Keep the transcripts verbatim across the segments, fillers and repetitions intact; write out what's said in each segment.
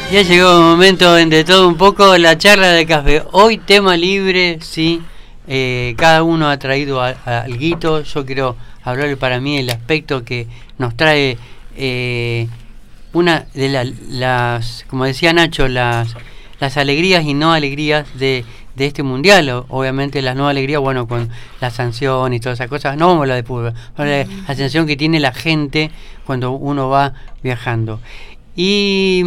Ya llegó el momento, entre todo un poco, la charla de café. Hoy tema libre, sí. Eh, cada uno ha traído a, a alguito. Yo quiero hablar para mí el aspecto que nos trae eh, una de la, las, como decía Nacho, las, las alegrías y no alegrías de, de este mundial. O, obviamente las no alegrías, bueno, con la sanción y todas esas cosas. No vamos a hablar de fútbol, vamos a hablar de la sensación que tiene la gente cuando uno va viajando. Y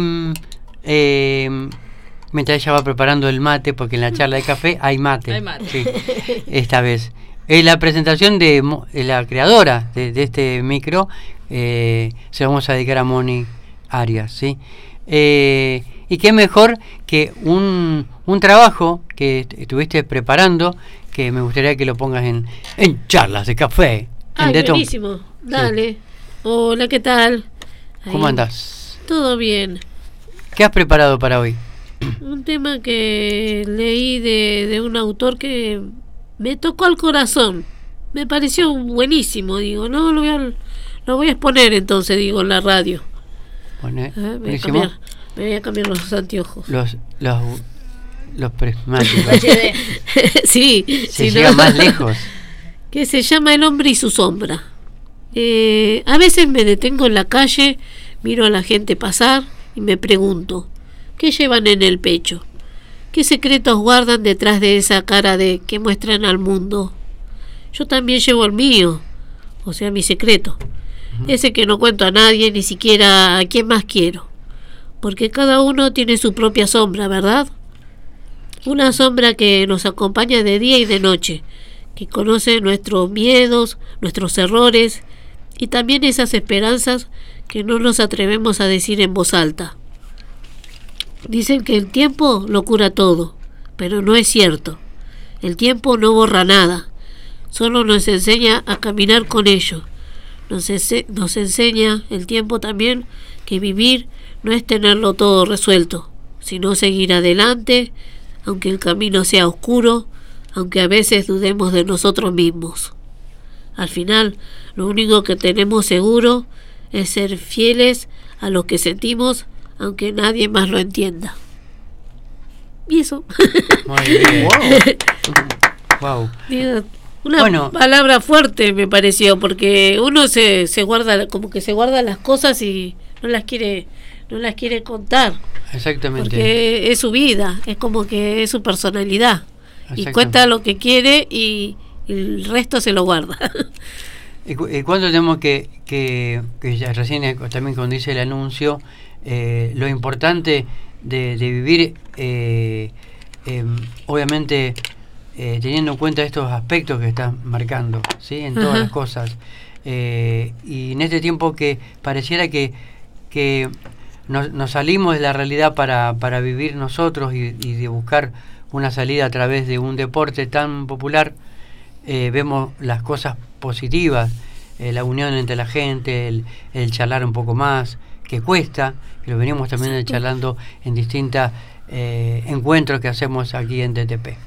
Eh, mientras ella va preparando el mate, porque en la charla de café hay mate, hay mate. Sí, esta vez es la presentación de, de la creadora de, de este micro. Eh, se vamos a dedicar a Moni Arias, ¿sí? Eh, y qué mejor que un, un trabajo que estuviste preparando, que me gustaría que lo pongas en, en charlas de café. Ay, buenísimo, dale. Sí. Hola, ¿qué tal? ¿Cómo Ahí. andás? Todo bien. ¿Qué has preparado para hoy? Un tema que leí de, de un autor que me tocó al corazón. Me pareció buenísimo, digo, no, lo voy a, lo voy a exponer entonces, digo, en la radio. Bueno, ah, me, voy a cambiar, me voy a cambiar los anteojos. Los, los, los prismáticos. sí, se si llega no, más lejos. Que se llama El hombre y su sombra. Eh, a veces me detengo en la calle, miro a la gente pasar y me pregunto, ¿qué llevan en el pecho? ¿Qué secretos guardan detrás de esa cara de que muestran al mundo? Yo también llevo el mío, o sea, mi secreto. Uh-huh. Ese que no cuento a nadie, ni siquiera a quien más quiero. Porque cada uno tiene su propia sombra, ¿verdad? Una sombra que nos acompaña de día y de noche, que conoce nuestros miedos, nuestros errores y también esas esperanzas que no nos atrevemos a decir en voz alta. Dicen que el tiempo lo cura todo, pero no es cierto. El tiempo no borra nada, solo nos enseña a caminar con ello. Nos, ense- nos enseña el tiempo también que vivir no es tenerlo todo resuelto, sino seguir adelante, aunque el camino sea oscuro, aunque a veces dudemos de nosotros mismos. Al final, lo único que tenemos seguro es ser fieles a lo que sentimos, aunque nadie más lo entienda. Y eso. Muy bien. Wow. wow. Digo, una bueno. palabra fuerte me pareció, porque uno se, se guarda, como que se guarda las cosas y no las quiere, no las quiere contar. Exactamente. Porque es su vida, es como que es su personalidad. Y cuenta lo que quiere y, y el resto se lo guarda. ¿Y cuánto tenemos que, que, que ya recién también cuando dice el anuncio, eh, lo importante de, de vivir, eh, eh, obviamente eh, teniendo en cuenta estos aspectos que estás marcando, ¿sí? En todas Ajá. las cosas. Eh, y en este tiempo que pareciera que, que nos, nos salimos de la realidad para, para vivir nosotros y, y de buscar una salida a través de un deporte tan popular, eh, vemos las cosas positivas, eh, la unión entre la gente, el, el charlar un poco más, que cuesta, que lo venimos también sí. charlando en distintos eh, encuentros que hacemos aquí en T T P.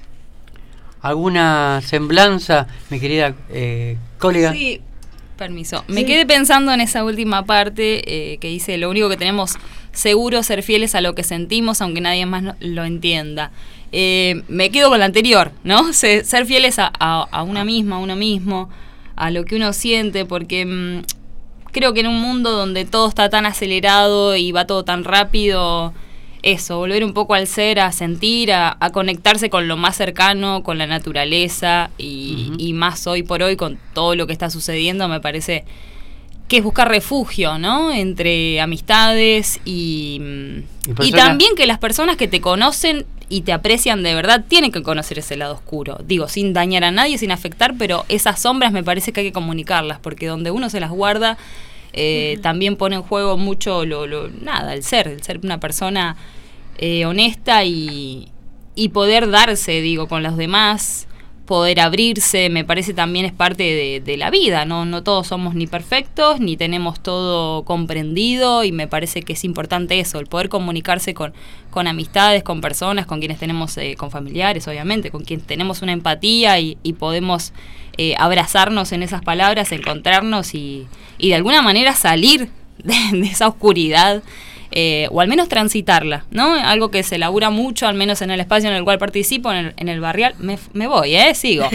¿Alguna semblanza, mi querida eh, colega? Sí, permiso. Me sí. quedé pensando en esa última parte eh, que dice, lo único que tenemos seguro es ser fieles a lo que sentimos, aunque nadie más no, lo entienda. Eh, me quedo con la anterior, ¿no? Se, ser fieles a, a, a una misma, a uno mismo, a lo que uno siente, porque mmm, creo que en un mundo donde todo está tan acelerado y va todo tan rápido, eso, volver un poco al ser, a sentir, a, a conectarse con lo más cercano, con la naturaleza y, uh-huh. y más hoy por hoy con todo lo que está sucediendo, me parece que es buscar refugio, ¿no? Entre amistades y, y, y también que las personas que te conocen y te aprecian de verdad tienen que conocer ese lado oscuro. Digo, sin dañar a nadie, sin afectar, pero esas sombras me parece que hay que comunicarlas, porque donde uno se las guarda, eh, uh-huh. también pone en juego mucho lo, lo nada, el ser, el ser una persona eh, honesta y, y poder darse, digo, con los demás, poder abrirse, me parece también es parte de, de la vida, ¿no? No todos somos ni perfectos, ni tenemos todo comprendido, y me parece que es importante eso, el poder comunicarse con, con amistades, con personas, con quienes tenemos, eh, con familiares, obviamente, con quienes tenemos una empatía y, y podemos eh, abrazarnos en esas palabras, encontrarnos y, y de alguna manera salir de, de esa oscuridad eh, o al menos transitarla, ¿no? Algo que se elabora mucho, al menos en el espacio en el cual participo, en el, en el barrial, me, me voy, ¿eh? Sigo.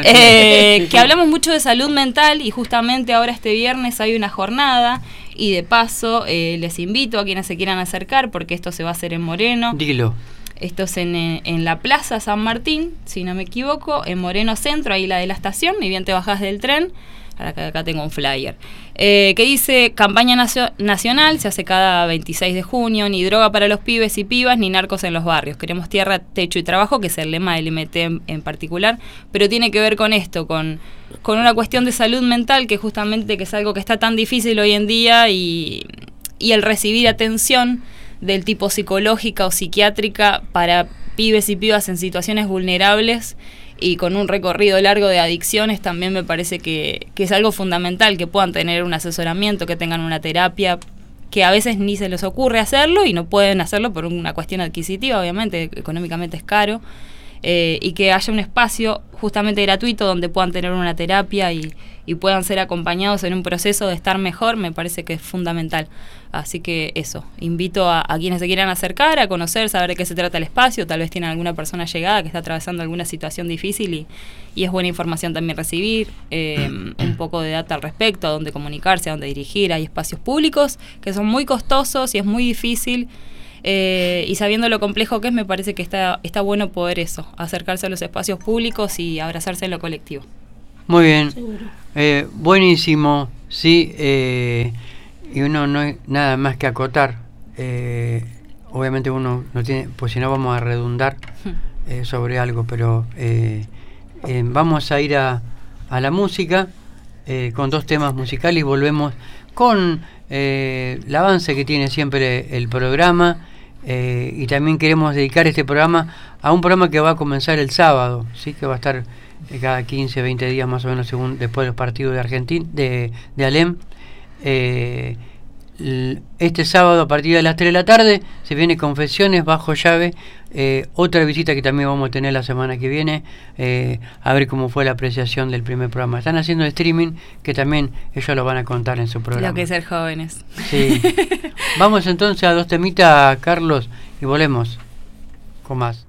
eh, que hablamos mucho de salud mental y justamente ahora este viernes hay una jornada y de paso eh, les invito a quienes se quieran acercar porque esto se va a hacer en Moreno. Dilo. Esto es en, en la Plaza San Martín, si no me equivoco, en Moreno Centro, ahí la de la estación, ni bien te bajás del tren. Acá, acá tengo un flyer. Eh, que dice, campaña nacio- nacional, se hace cada veintiséis de junio, ni droga para los pibes y pibas, ni narcos en los barrios. Queremos tierra, techo y trabajo, que es el lema del M T en, en particular, pero tiene que ver con esto, con, con una cuestión de salud mental, que justamente que es algo que está tan difícil hoy en día, y, y el recibir atención del tipo psicológica o psiquiátrica para pibes y pibas en situaciones vulnerables y con un recorrido largo de adicciones, también me parece que, que es algo fundamental, que puedan tener un asesoramiento, que tengan una terapia, que a veces ni se les ocurre hacerlo y no pueden hacerlo por una cuestión adquisitiva, obviamente, económicamente es caro, eh, y que haya un espacio justamente gratuito donde puedan tener una terapia y, y puedan ser acompañados en un proceso de estar mejor, me parece que es fundamental. Así que eso, invito a, a quienes se quieran acercar, a conocer, saber de qué se trata el espacio, tal vez tienen alguna persona llegada que está atravesando alguna situación difícil y, y es buena información también recibir, eh, un poco de data al respecto, a dónde comunicarse, a dónde dirigir. Hay espacios públicos que son muy costosos y es muy difícil, eh, y sabiendo lo complejo que es, me parece que está, está bueno poder eso, acercarse a los espacios públicos y abrazarse en lo colectivo. Muy bien, eh, buenísimo, sí, eh, y uno no hay nada más que acotar, eh, obviamente uno no tiene, pues si no vamos a redundar eh, sobre algo, pero eh, eh, vamos a ir a, a la música eh, con dos temas musicales y volvemos con eh, el avance que tiene siempre el programa, eh, y también queremos dedicar este programa a un programa que va a comenzar el sábado, sí, que va a estar cada quince, veinte días más o menos según después de los partidos de Argentina, de, de Alem. Eh, este sábado a partir de las tres de la tarde se viene Confesiones bajo llave, eh, otra visita que también vamos a tener la semana que viene, eh, a ver cómo fue la apreciación del primer programa. Están haciendo streaming que también ellos lo van a contar en su programa. Lo que es ser jóvenes. Sí. Vamos entonces a dos temitas, Carlos, y volvemos con más.